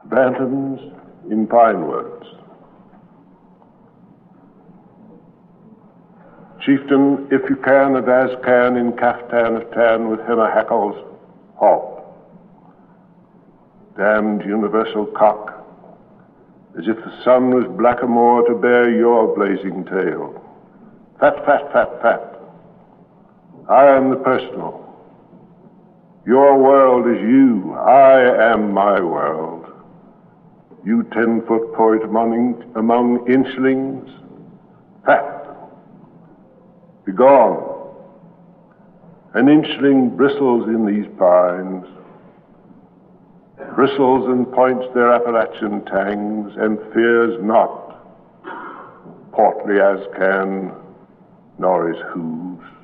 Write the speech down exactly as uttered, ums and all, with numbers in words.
Bantams in Pine Woods. Chieftain, if you can, and as can, in caftan of tan with hem a hackles, halt. Damned universal cock, as if the sun was blackamoor to bear your blazing tail. Fat, fat, fat, fat. I am the personal. Your world is you. I am my world. You ten-foot poet among, among inchlings. Fat. Begone. An inchling bristles in these pines, bristles and points their Appalachian tangs, and fears not, portly as can, nor is whose.